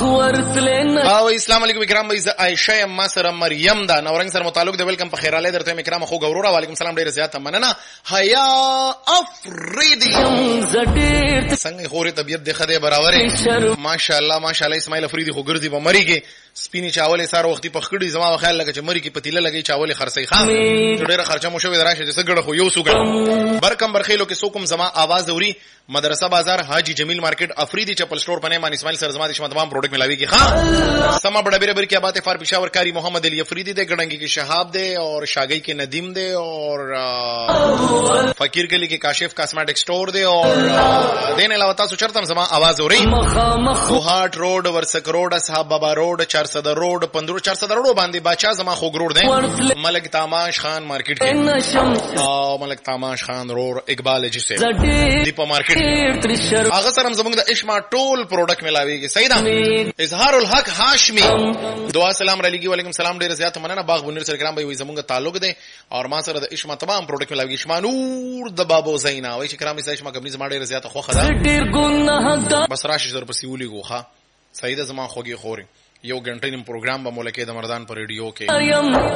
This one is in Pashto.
او اسلام علیکم کرام بھائی عائشہ ما سره مریم دا نورنګ سره متعلق دی ویلکم په خیر اله درته مکرام خو غورورا وعلیکم السلام ډیر زیات مننه حیا افریدی څنګه خوري طبيعت د خدای برابر ماشاءالله اسماعیل افریدی خو ګرځي په مری کې سپینی چاول سار وختي پخکړی زما خیال لګه چې مری کې پتیله لګي چاول خرڅي خام ډیره خرچه مو شوی دراشه چې سګړه خو یو سوګړه برکم برخیلو کې سوکم زما आवाज اوري مدرسه بازار حاجی جمیل مارکیٹ افریدی چپل स्टोर پنه مان اسماعیل سر زما د شمه تمام پروډکټ ملاوي کی خان سما بڑا بیره بر کی باتیں فار پشاور کاری محمد علی افریدی دے گڑنگی کے شہاب دے اور شاگئی کے ندیم دے اور فقیر گلی کے کاشف کاسمیٹک स्टोर دے اور دینے علاوہ سو چرتم زما आवाज ہو رہی کوہاٹ روڈ ورسک روڈ اصحاب بابا روڈ 400 روڈ 400 روڈ باندې باچا زما خو روڈ دے ملک تاماش خان مارکیٹ کے ملک تاماش خان روڈ اقبال جی سے دیپا مارکیٹ هغه سره زموږ د اشما ټول پروډکټ ملاويږي صحیح ده اظهار الحق هاشمی دعا سلام علیکم وعلیکم السلام ډیر زیات مننه باغ بنیر سره کرام وي زموږ تعلق ده او ما سره د اشما تمام پروډکټ ملاويږي اشما نور د بابو زینا وای چې کرام یې اشما کمنی زما ډیر زیات خوخه ده بس راشي در پسې ولي غوخه صحیح ده زما خوږی خوري یو غنټې نیم پروګرام به مولکه د مردان پر ریډیو کې